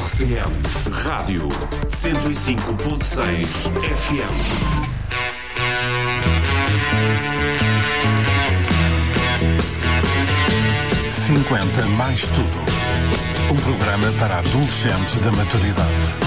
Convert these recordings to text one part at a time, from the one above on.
RCM Rádio 105.6 FM. Cinquenta mais tudo. Um programa para adolescentes da maturidade.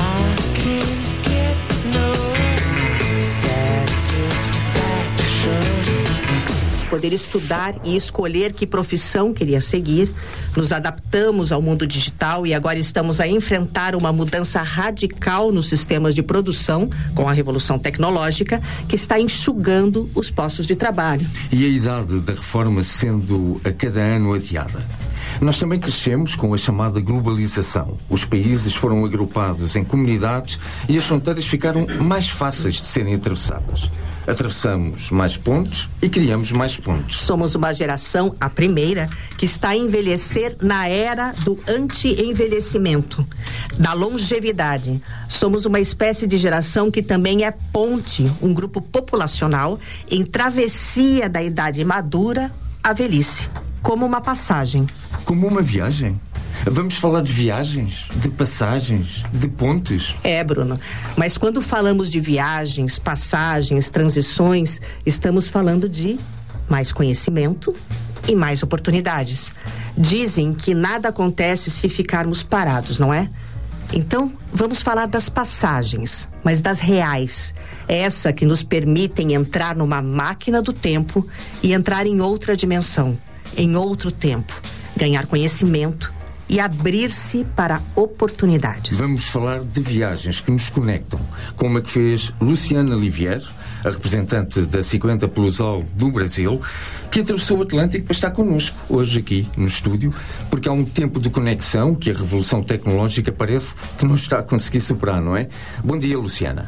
Poder estudar e escolher que profissão queria seguir. Nos adaptamos ao mundo digital e agora estamos a enfrentar uma mudança radical nos sistemas de produção com a revolução tecnológica que está enxugando os postos de trabalho. E a idade da reforma sendo a cada ano adiada. Nós também crescemos com a chamada globalização. Os países foram agrupados em comunidades e as fronteiras ficaram mais fáceis de serem atravessadas. Atravessamos mais pontos e criamos mais pontos. Somos uma geração, a primeira, que está a envelhecer na era do anti-envelhecimento, da longevidade. Somos uma espécie de geração que também é ponte, um grupo populacional em travessia da idade madura à velhice, como uma passagem. Como uma viagem? Vamos falar de viagens, de passagens, de pontes? É, Bruno, mas quando falamos de viagens, passagens, transições, estamos falando de mais conhecimento e mais oportunidades. Dizem que nada acontece se ficarmos parados, não é? Então, vamos falar das passagens, mas das reais. Essa que nos permitem entrar numa máquina do tempo e entrar em outra dimensão, em outro tempo, ganhar conhecimento e abrir-se para oportunidades. Vamos falar de viagens que nos conectam, como a que fez Luciana Livier, a representante da 50 Plus All do Brasil, que atravessou o Atlântico para estar connosco hoje aqui no estúdio, porque há um tempo de conexão que a revolução tecnológica parece que não está a conseguir superar, não é? Bom dia, Luciana.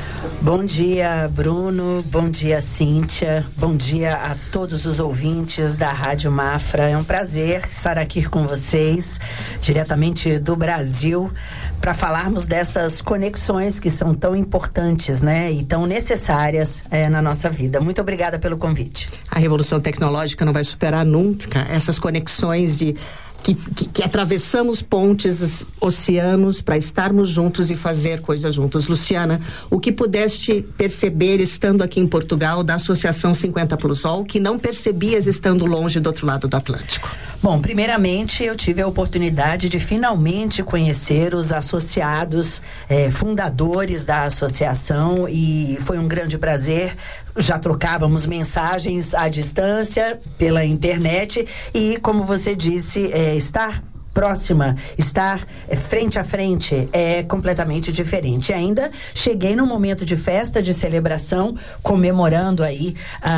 Bom dia, Bruno. Bom dia, Cíntia. Bom dia a todos os ouvintes da Rádio Mafra. É um prazer estar aqui com vocês, diretamente do Brasil, para falarmos dessas conexões que são tão importantes, né? E tão necessárias na nossa vida. Muito obrigada pelo convite. A revolução tecnológica não vai superar nunca essas conexões de que atravessamos pontes, oceanos para estarmos juntos e fazer coisas juntos. Luciana, o que pudeste perceber estando aqui em Portugal da Associação 50 Plus All, que não percebias estando longe do outro lado do Atlântico? Bom, primeiramente eu tive a oportunidade de finalmente conhecer os associados, fundadores da associação, e foi um grande prazer. Já trocávamos mensagens à distância pela internet e, como você disse, estar próxima, estar frente a frente é completamente diferente. E ainda cheguei num momento de festa, de celebração, comemorando aí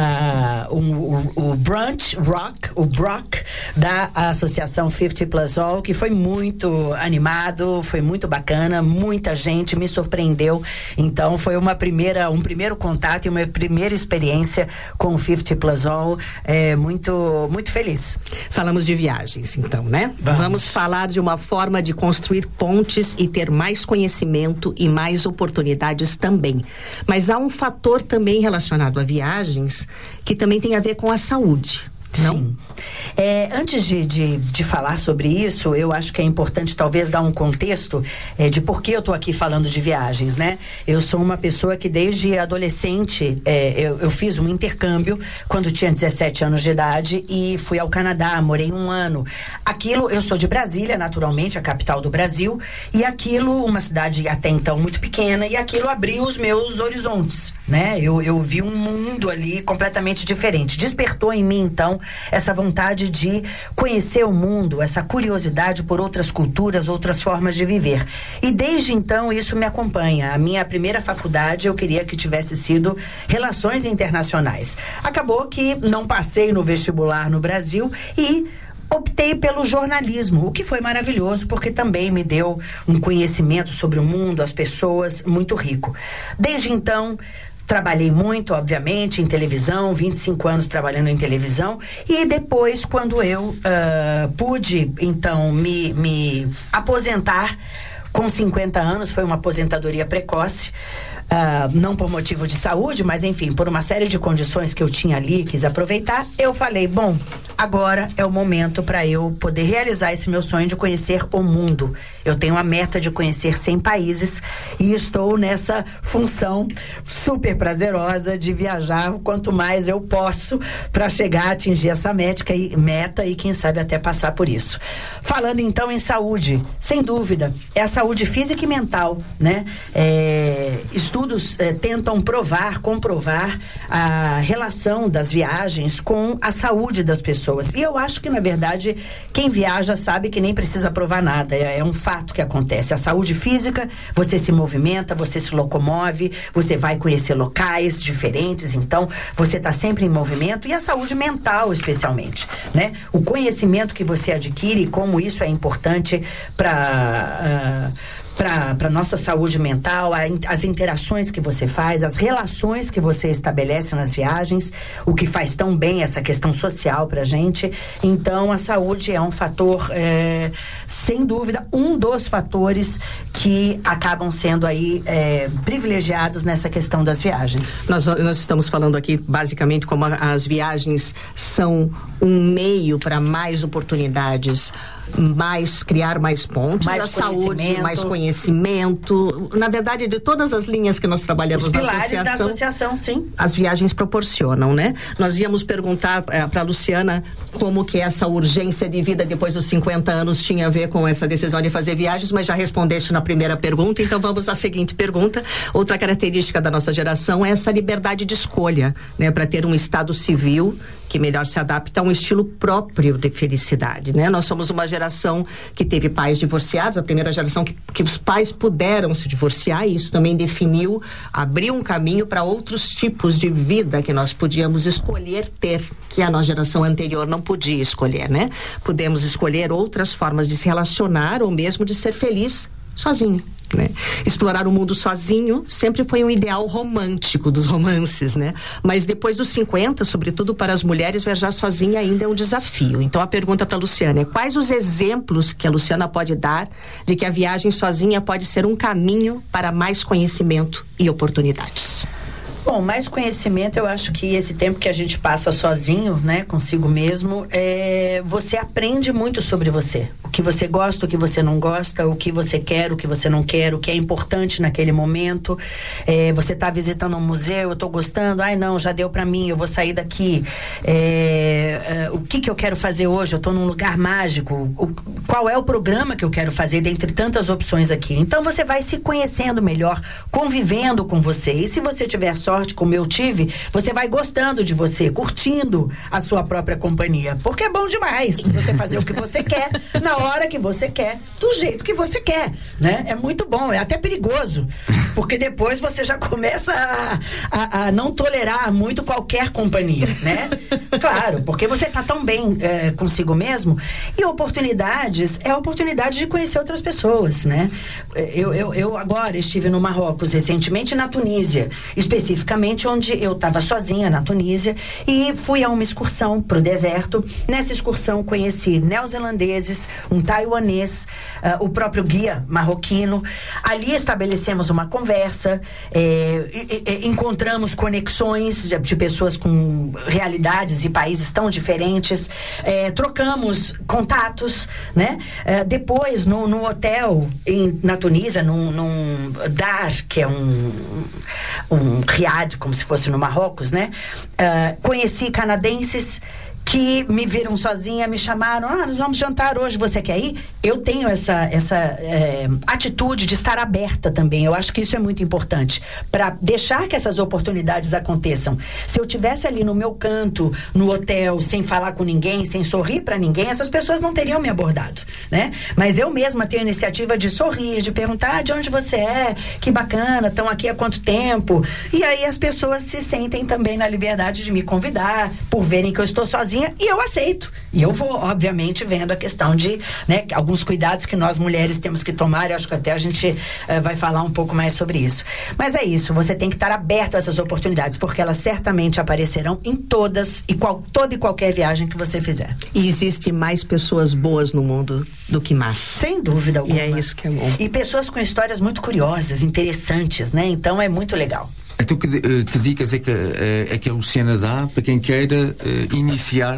o brunch rock, o Brock da Associação 50 Plus All, que foi muito animado, foi muito bacana, muita gente me surpreendeu. Então foi um primeiro contato e uma primeira experiência com o 50 Plus All, muito, muito feliz. Falamos de viagens, então, né? Vamos falar de uma forma de construir pontes e ter mais conhecimento e mais oportunidades também. Mas há um fator também relacionado a viagens que também tem a ver com a saúde. Não? Sim. Antes de falar sobre isso, eu acho que é importante talvez dar um contexto de por que eu estou aqui falando de viagens, né? Eu sou uma pessoa que desde adolescente, eu fiz um intercâmbio quando tinha 17 anos de idade e fui ao Canadá, morei 1 ano. Eu sou de Brasília, naturalmente, a capital do Brasil, e aquilo, uma cidade até então muito pequena, e aquilo abriu os meus horizontes, né? Eu vi um mundo ali completamente diferente. Despertou em mim, então, essa vontade de conhecer o mundo, essa curiosidade por outras culturas, outras formas de viver. E desde então isso me acompanha. A minha primeira faculdade eu queria que tivesse sido Relações Internacionais. Acabou que não passei no vestibular no Brasil e optei pelo jornalismo, o que foi maravilhoso, porque também me deu um conhecimento sobre o mundo, as pessoas, muito rico. Desde então, trabalhei muito, obviamente, em televisão, 25 anos trabalhando em televisão, e depois, quando eu pude, então, me aposentar, com 50 anos, foi uma aposentadoria precoce, não por motivo de saúde, mas enfim, por uma série de condições que eu tinha ali, quis aproveitar. Eu falei, bom, agora é o momento para eu poder realizar esse meu sonho de conhecer o mundo. Eu tenho a meta de conhecer 100 países e estou nessa função super prazerosa de viajar o quanto mais eu posso para chegar a atingir essa meta e quem sabe até passar por isso. Falando então em saúde, sem dúvida, é a saúde física e mental, né? Estudos tentam comprovar a relação das viagens com a saúde das pessoas. E eu acho que, na verdade, quem viaja sabe que nem precisa provar nada. É um fato que acontece. A saúde física, você se movimenta, você se locomove, você vai conhecer locais diferentes, então você está sempre em movimento. E a saúde mental, especialmente, né? O conhecimento que você adquire e como isso é importante para nossa saúde mental, as interações que você faz, as relações que você estabelece nas viagens, o que faz tão bem essa questão social pra gente. Então, a saúde é um fator, sem dúvida, um dos fatores que acabam sendo aí privilegiados nessa questão das viagens. Nós estamos falando aqui, basicamente, como as viagens são um meio para mais oportunidades, criar mais pontes, a saúde, mais conhecimento. Na verdade, de todas as linhas que nós trabalhamos na associação. Os pilares da associação, sim. As viagens proporcionam, né? Nós íamos perguntar para a Luciana como que essa urgência de vida depois dos 50 anos tinha a ver com essa decisão de fazer viagens, mas já respondeste na primeira pergunta, então vamos à seguinte pergunta. Outra característica da nossa geração é essa liberdade de escolha, né? Para ter um estado civil que melhor se adapta a um estilo próprio de felicidade, né? Nós somos uma geração que teve pais divorciados, a primeira geração que os pais puderam se divorciar, e isso também abriu um caminho para outros tipos de vida que nós podíamos escolher ter, que a nossa geração anterior não podia escolher, né? Pudemos escolher outras formas de se relacionar ou mesmo de ser feliz sozinho, né? Explorar o mundo sozinho sempre foi um ideal romântico dos romances, né? Mas depois dos 50, sobretudo para as mulheres, viajar sozinha ainda é um desafio. Então a pergunta para a Luciana é: quais os exemplos que a Luciana pode dar de que a viagem sozinha pode ser um caminho para mais conhecimento e oportunidades? Bom, mais conhecimento, eu acho que esse tempo que a gente passa sozinho, né, consigo mesmo, você aprende muito sobre você. O que você gosta, o que você não gosta, o que você quer, o que você não quer, o que é importante naquele momento. Você está visitando um museu, eu estou gostando, não, já deu para mim, eu vou sair daqui. O que eu quero fazer hoje? Eu estou num lugar mágico. Qual é o programa que eu quero fazer dentre tantas opções aqui? Então você vai se conhecendo melhor, convivendo com você. E se você tiver sorte, como eu tive, você vai gostando de você, curtindo a sua própria companhia, porque é bom demais você fazer o que você quer, na hora que você quer, do jeito que você quer, né? É muito bom, é até perigoso, porque depois você já começa a não tolerar muito qualquer companhia, né? Claro, porque você tá tão bem consigo mesmo. E oportunidades, é a oportunidade de conhecer outras pessoas, né? Eu agora estive no Marrocos recentemente, na Tunísia, especificamente onde eu estava sozinha na Tunísia, e fui a uma excursão pro deserto. Nessa excursão conheci neozelandeses, um taiwanês, o próprio guia marroquino. Ali estabelecemos uma conversa, encontramos conexões de pessoas com realidades e países tão diferentes, trocamos contatos, né? Depois, no hotel na Tunísia, num Dar, que é um riad, como se fosse no Marrocos, né? Conheci canadenses que me viram sozinha, me chamaram, nós vamos jantar hoje, você quer ir? Eu tenho essa atitude de estar aberta também. Eu acho que isso é muito importante para deixar que essas oportunidades aconteçam. Se eu tivesse ali no meu canto, no hotel, sem falar com ninguém, sem sorrir para ninguém, essas pessoas não teriam me abordado, né? Mas eu mesma tenho a iniciativa de sorrir, de perguntar de onde você é, que bacana, estão aqui há quanto tempo? E aí as pessoas se sentem também na liberdade de me convidar, por verem que eu estou sozinha, sozinha, e eu aceito. E eu vou, obviamente, vendo a questão de, né, alguns cuidados que nós mulheres temos que tomar. Eu acho que até a gente vai falar um pouco mais sobre isso. Mas é isso, você tem que estar aberto a essas oportunidades, porque elas certamente aparecerão em toda e qualquer viagem que você fizer. E existe mais pessoas boas no mundo do que más. Sem dúvida alguma. E é isso que é bom. E pessoas com histórias muito curiosas, interessantes, né? Então é muito legal. Então, que dicas é que a Luciana dá para quem queira iniciar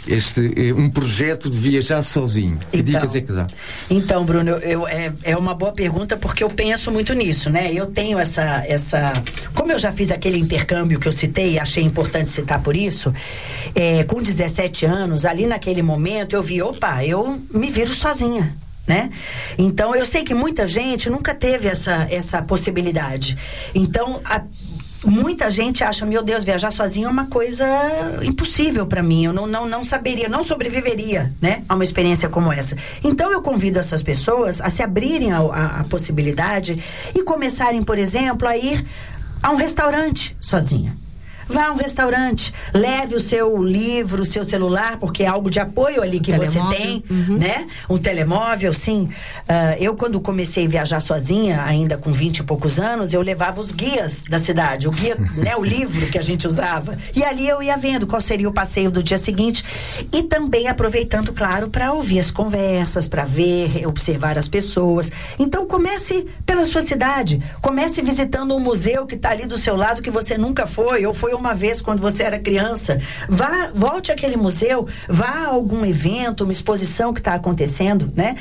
um projeto de viajar sozinho? Que dicas é que dá? Então, Bruno, é uma boa pergunta, porque eu penso muito nisso, né? Eu tenho essa... Como eu já fiz aquele intercâmbio que eu citei, e achei importante citar por isso, com 17 anos, ali naquele momento, eu vi, eu me viro sozinha, né? Então, eu sei que muita gente nunca teve essa possibilidade. Então, muita gente acha, meu Deus, viajar sozinho é uma coisa impossível para mim. Eu não saberia, não sobreviveria, né, a uma experiência como essa. Então eu convido essas pessoas a se abrirem à possibilidade e começarem, por exemplo, a ir a um restaurante sozinha. Vá a um restaurante, leve o seu livro, o seu celular, porque é algo de apoio ali que você tem, né? Um telemóvel, sim. Eu, quando comecei a viajar sozinha, ainda com 20 e poucos anos, eu levava os guias da cidade, o guia, né? O livro que a gente usava. E ali eu ia vendo qual seria o passeio do dia seguinte. E também aproveitando, claro, para ouvir as conversas, para ver, observar as pessoas. Então, comece pela sua cidade. Comece visitando um museu que está ali do seu lado, que você nunca foi, ou foi uma vez quando você era criança. Volte àquele museu, vá a algum evento, uma exposição que está acontecendo, né?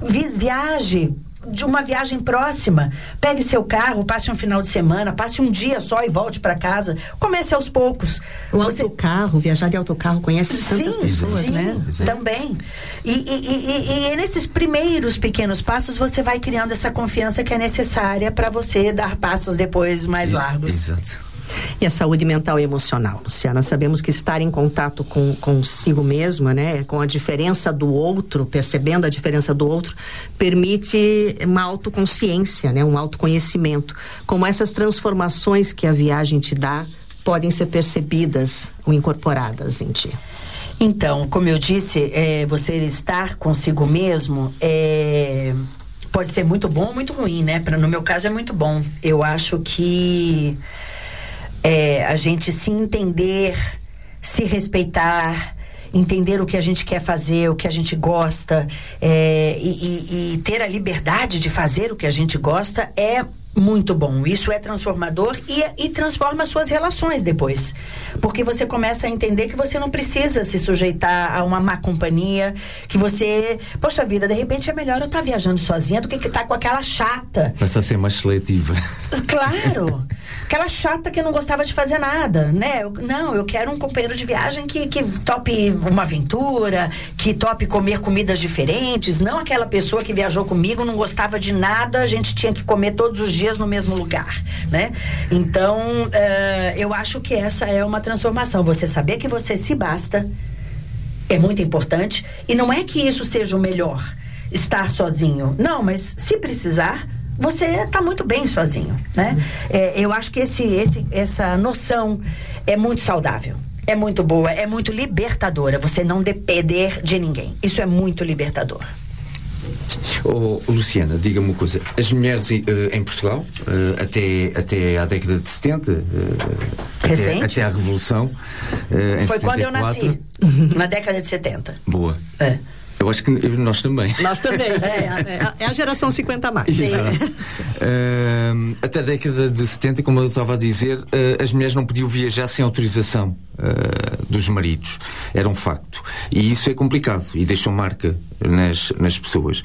Viaje de uma viagem próxima, pegue seu carro, passe um final de semana, passe um dia só e volte para casa. Comece aos poucos. Autocarro, viajar de autocarro, conhece tantas pessoas, né? Também. E nesses primeiros pequenos passos você vai criando essa confiança que é necessária para você dar passos depois mais largos. Exato. E a saúde mental e emocional, Luciana, sabemos que estar em contato consigo mesma, né, com a diferença do outro, percebendo a diferença do outro, permite uma autoconsciência, né, um autoconhecimento. Como essas transformações que a viagem te dá podem ser percebidas ou incorporadas em ti? Então, como eu disse, você estar consigo mesmo pode ser muito bom ou muito ruim, né? No meu caso é muito bom. Eu acho que a gente se entender, se respeitar, entender o que a gente quer fazer, o que a gente gosta, e ter a liberdade de fazer o que a gente gosta é muito bom. Isso é transformador e transforma as suas relações depois. Porque você começa a entender que você não precisa se sujeitar a uma má companhia, que você... Poxa vida, de repente é melhor eu estar viajando sozinha do que estar com aquela chata. Passa a ser mais seletiva. Claro! Aquela chata que não gostava de fazer nada, né? Eu quero um companheiro de viagem que tope uma aventura, que tope comer comidas diferentes, não aquela pessoa que viajou comigo, não gostava de nada, a gente tinha que comer todos os dias no mesmo lugar, né? Então, eu acho que essa é uma transformação. Você saber que você se basta é muito importante, e não é que isso seja o melhor, estar sozinho. Não, mas se precisar, você está muito bem sozinho, né? Eu acho que essa noção é muito saudável, é muito boa, é muito libertadora, você não depender de ninguém. Isso é muito libertador. Luciana, diga-me uma coisa. As mulheres em Portugal, até à década de 70, até à Revolução, em foi 74, quando eu nasci, na década de 70. Boa. Eu acho que nós também. Nós também. É a geração 50 mais. Exato. Até a década de 70, como eu estava a dizer, as mulheres não podiam viajar sem autorização dos maridos. Era um facto. E isso é complicado e deixou marca nas pessoas.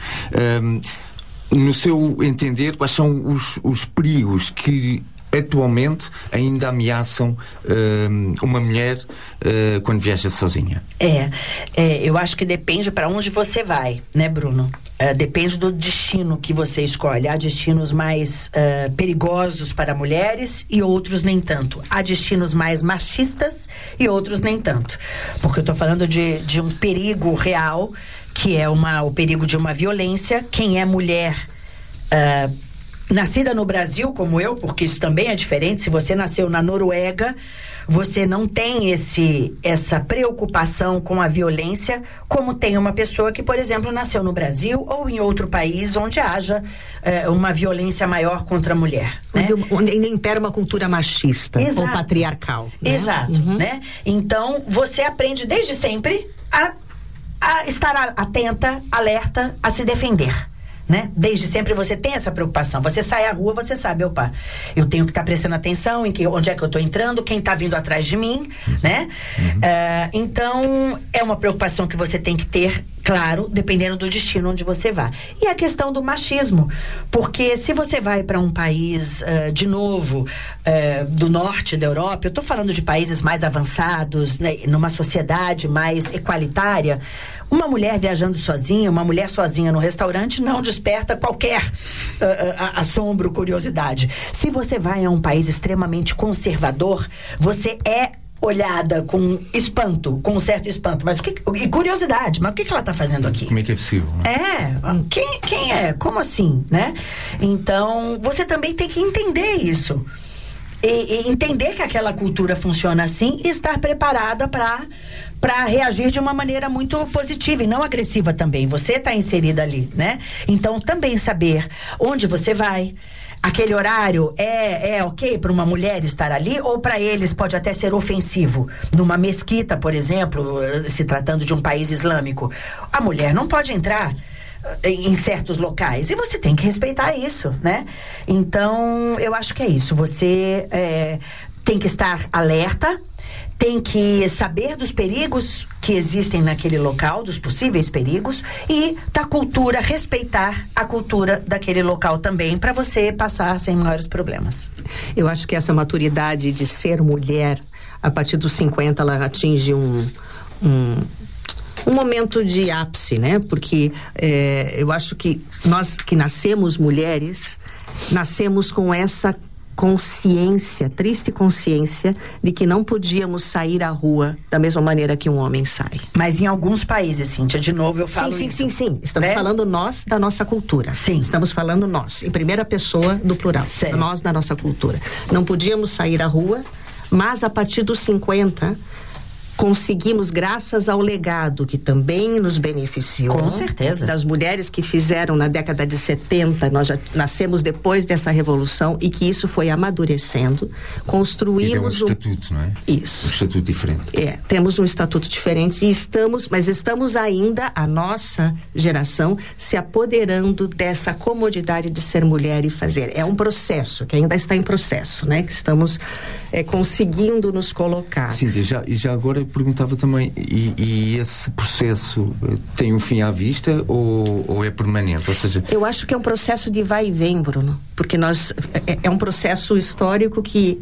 No seu entender, quais são os perigos que atualmente ainda ameaçam uma mulher quando viaja sozinha? Eu acho que depende para onde você vai, né, Bruno? Depende do destino que você escolhe. Há destinos mais perigosos para mulheres e outros nem tanto. Há destinos mais machistas e outros nem tanto. Porque eu estou falando de um perigo real, que é o perigo de uma violência. Quem é mulher nascida no Brasil, como eu, porque isso também é diferente, se você nasceu na Noruega, você não tem essa preocupação com a violência, como tem uma pessoa que, por exemplo, nasceu no Brasil ou em outro país onde haja uma violência maior contra a mulher. Onde ainda impera uma cultura machista. Exato. Ou patriarcal. Né? Exato, né? Então, você aprende desde sempre a estar atenta, alerta, a se defender. Né? Desde sempre você tem essa preocupação. Você sai à rua, você sabe, opa, eu tenho que estar prestando atenção onde é que eu estou entrando, quem está vindo atrás de mim, né? Então, é uma preocupação que você tem que ter, claro, dependendo do destino onde você vai. E a questão do machismo, porque se você vai para um país, de novo, do norte da Europa, eu estou falando de países mais avançados, né, numa sociedade mais equalitária, uma mulher viajando sozinha, uma mulher sozinha no restaurante não desperta qualquer assombro, curiosidade. Se você vai a um país extremamente conservador, você é olhada com espanto, com um certo espanto, e curiosidade, mas o que ela está fazendo aqui? Como é que é possível? Quem é? Como assim, né? Então, você também tem que entender isso. E entender que aquela cultura funciona assim e estar preparada para reagir de uma maneira muito positiva e não agressiva também. Você está inserida ali, né? Então, também saber onde você vai. Aquele horário é ok para uma mulher estar ali, ou para eles pode até ser ofensivo. Numa mesquita, por exemplo, se tratando de um país islâmico, a mulher não pode entrar em certos locais, e você tem que respeitar isso, né? Então, eu acho que é isso. Você tem que estar alerta, tem que saber dos perigos que existem naquele local, dos possíveis perigos, e da cultura, respeitar a cultura daquele local também, para você passar sem maiores problemas. Eu acho que essa maturidade de ser mulher, a partir dos 50, ela atinge um momento de ápice, né? Porque eu acho que nós que nascemos mulheres, nascemos com essa consciência, triste consciência, de que não podíamos sair à rua da mesma maneira que um homem sai. Mas em alguns países, Cíntia, de novo eu falo Sim. Estamos falando nós da nossa cultura. Sim. Estamos falando nós, em primeira pessoa do plural. Certo. Nós da nossa cultura. Não podíamos sair à rua, mas a partir dos 50... conseguimos, graças ao legado que também nos beneficiou. Com certeza. Das mulheres que fizeram na década de 70, nós já nascemos depois dessa revolução, e que isso foi amadurecendo. Construímos um estatuto, não é? Isso. Um estatuto diferente. Temos um estatuto diferente e estamos ainda, a nossa geração, se apoderando dessa comodidade de ser mulher e fazer. É um processo, que ainda está em processo, né? Que estamos conseguindo nos colocar. Sim, e já agora perguntava também, e esse processo tem um fim à vista ou é permanente? Ou seja, eu acho que é um processo de vai e vem, Bruno, porque é um processo histórico que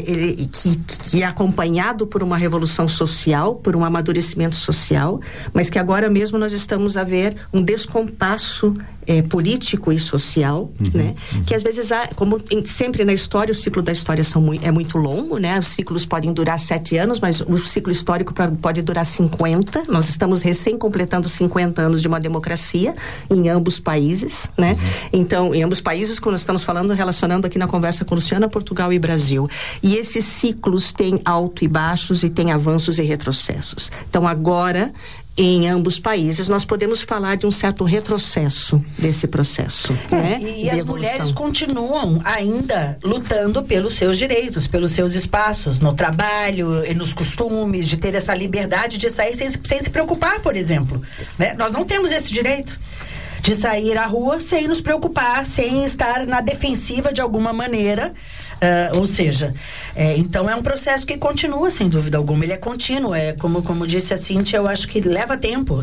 é acompanhado por uma revolução social, por um amadurecimento social, mas que agora mesmo nós estamos a ver um descompasso político e social, né? Que às vezes como sempre na história, o ciclo da história é muito longo, né? Os ciclos podem durar 7 anos, mas o ciclo histórico pode durar 50. Nós estamos recém completando 50 anos de uma democracia em ambos países, né? Então, em ambos países, quando nós estamos falando, relacionando aqui na conversa com Luciana, Portugal e Brasil. E esses ciclos têm alto e baixos e têm avanços e retrocessos. Então, agora, em ambos países, nós podemos falar de um certo retrocesso desse processo, né? E as mulheres continuam ainda lutando pelos seus direitos, pelos seus espaços, no trabalho e nos costumes, de ter essa liberdade de sair sem se preocupar, por exemplo, né? Nós não temos esse direito de sair à rua sem nos preocupar, sem estar na defensiva de alguma maneira. Ou seja, então é um processo que continua, sem dúvida alguma. Ele é contínuo, como disse a Cíntia, eu acho que leva tempo.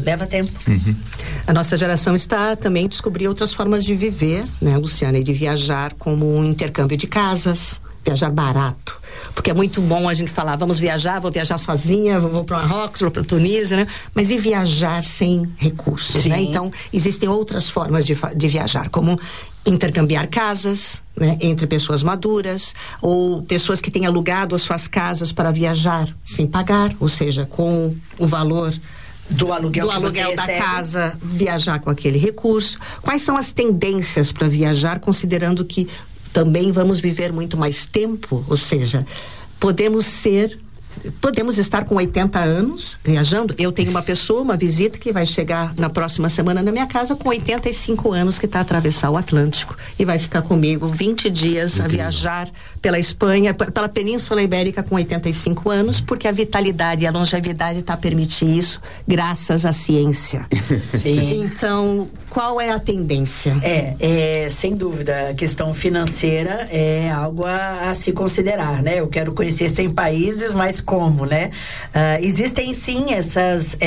A nossa geração está também a descobrir outras formas de viver, né, Luciana, e de viajar, como um intercâmbio de casas, viajar barato, porque é muito bom a gente falar, vou viajar sozinha, vou para Marrocos, vou para Tunísia, né? Mas e viajar sem recursos, Sim. né? Então, existem outras formas de viajar, como intercambiar casas, né, entre pessoas maduras, ou pessoas que têm alugado as suas casas para viajar sem pagar, ou seja, com o valor do aluguel da casa, viajar com aquele recurso. Quais são as tendências para viajar, considerando que também vamos viver muito mais tempo, ou seja, podemos estar com 80 anos viajando. Eu tenho uma visita que vai chegar na próxima semana na minha casa com 85 anos, que está a atravessar o Atlântico e vai ficar comigo 20 dias a viajar pela Espanha, pela Península Ibérica com 85 anos, porque a vitalidade e a longevidade está a permitir isso graças à ciência. Sim. Então, qual é a tendência? Sem dúvida, a questão financeira é algo a se considerar, né? Eu quero conhecer 100 países, mas como, né? Existem sim essas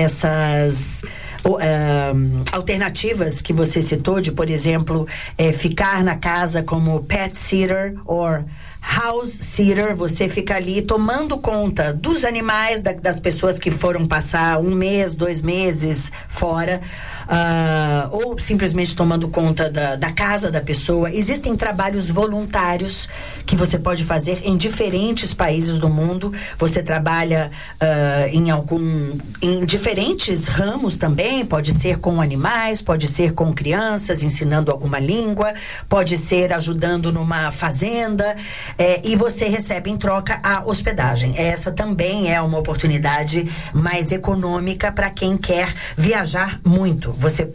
alternativas que você citou, de, por exemplo, ficar na casa como pet sitter ou house sitter. Você fica ali tomando conta dos animais, das pessoas que foram passar 1 mês, 2 meses fora, ou simplesmente tomando conta da casa da pessoa. Existem trabalhos voluntários que você pode fazer em diferentes países do mundo. Você trabalha em diferentes ramos também. Pode ser com animais, pode ser com crianças, ensinando alguma língua, pode ser ajudando numa fazenda. E você recebe em troca a hospedagem. Essa também é uma oportunidade mais econômica para quem quer viajar muito. Você